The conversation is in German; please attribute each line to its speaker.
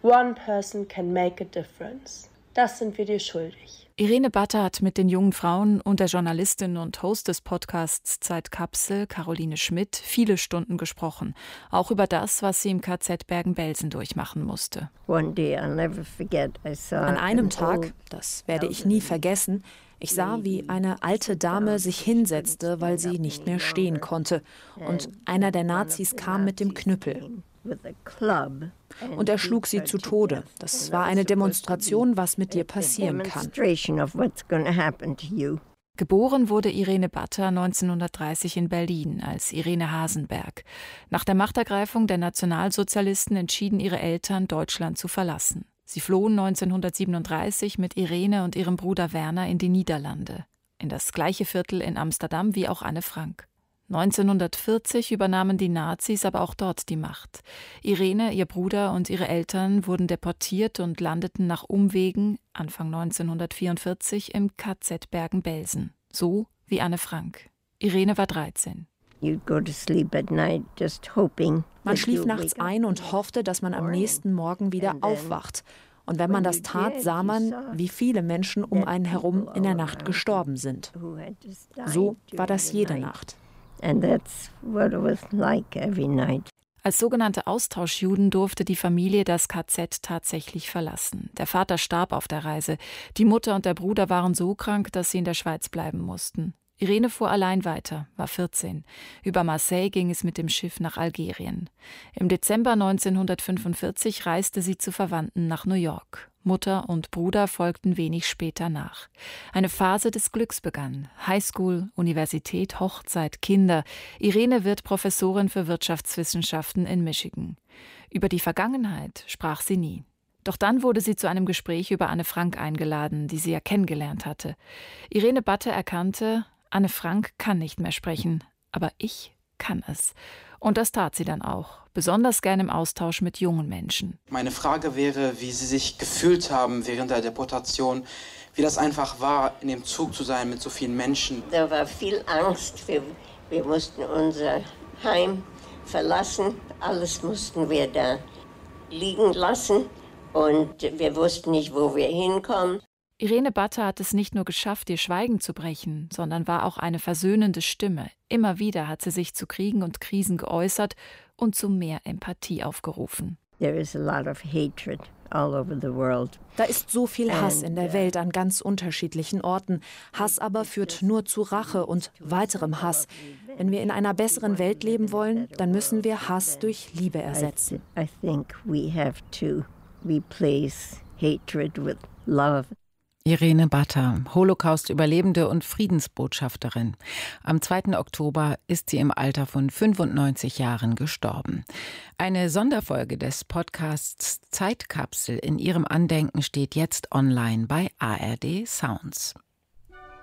Speaker 1: One person can make a difference. Das sind wir dir schuldig.
Speaker 2: Irene Butter hat mit den jungen Frauen und der Journalistin und Host des Podcasts Zeitkapsel, Caroline Schmidt, viele Stunden gesprochen. Auch über das, was sie im KZ Bergen-Belsen durchmachen musste.
Speaker 3: An einem Tag, das werde ich nie vergessen, ich sah, wie eine alte Dame sich hinsetzte, weil sie nicht mehr stehen konnte. Und einer der Nazis kam mit dem Knüppel. Und er schlug sie zu Tode. Das war eine Demonstration, was mit dir passieren kann.
Speaker 2: Geboren wurde Irene Butter 1930 in Berlin als Irene Hasenberg. Nach der Machtergreifung der Nationalsozialisten entschieden ihre Eltern, Deutschland zu verlassen. Sie flohen 1937 mit Irene und ihrem Bruder Werner in die Niederlande. In das gleiche Viertel in Amsterdam wie auch Anne Frank. 1940 übernahmen die Nazis aber auch dort die Macht. Irene, ihr Bruder und ihre Eltern wurden deportiert und landeten nach Umwegen Anfang 1944 im KZ Bergen-Belsen. So wie Anne Frank. Irene war 13.
Speaker 3: Man schlief nachts ein und hoffte, dass man am nächsten Morgen wieder aufwacht. Und wenn man das tat, sah man, wie viele Menschen um einen herum in der Nacht gestorben sind. So war das jede Nacht.
Speaker 2: Als sogenannte Austauschjuden durfte die Familie das KZ tatsächlich verlassen. Der Vater starb auf der Reise. Die Mutter und der Bruder waren so krank, dass sie in der Schweiz bleiben mussten. Irene fuhr allein weiter, war 14. Über Marseille ging es mit dem Schiff nach Algerien. Im Dezember 1945 reiste sie zu Verwandten nach New York. Mutter und Bruder folgten wenig später nach. Eine Phase des Glücks begann. Highschool, Universität, Hochzeit, Kinder. Irene wird Professorin für Wirtschaftswissenschaften in Michigan. Über die Vergangenheit sprach sie nie. Doch dann wurde sie zu einem Gespräch über Anne Frank eingeladen, die sie ja kennengelernt hatte. Irene Butter erkannte, Anne Frank kann nicht mehr sprechen, aber ich kann es. Und das tat sie dann auch, besonders gern im Austausch mit jungen Menschen.
Speaker 4: Meine Frage wäre, wie Sie sich gefühlt haben während der Deportation, wie das einfach war, in dem Zug zu sein mit so vielen Menschen.
Speaker 3: Da war viel Angst, wir mussten unser Heim verlassen, alles mussten wir da liegen lassen und wir wussten nicht, wo wir hinkommen.
Speaker 2: Irene Butter hat es nicht nur geschafft, ihr Schweigen zu brechen, sondern war auch eine versöhnende Stimme. Immer wieder hat sie sich zu Kriegen und Krisen geäußert und zu mehr Empathie aufgerufen.
Speaker 3: Da ist so viel Hass in der Welt an ganz unterschiedlichen Orten. Hass aber führt nur zu Rache und weiterem Hass. Wenn wir in einer besseren Welt leben wollen, dann müssen wir Hass durch Liebe ersetzen. I think we have to replace hatred with love.
Speaker 5: Irene Butter, Holocaust-Überlebende und Friedensbotschafterin. Am 2. Oktober ist sie im Alter von 95 Jahren gestorben. Eine Sonderfolge des Podcasts Zeitkapsel in ihrem Andenken steht jetzt online bei ARD Sounds.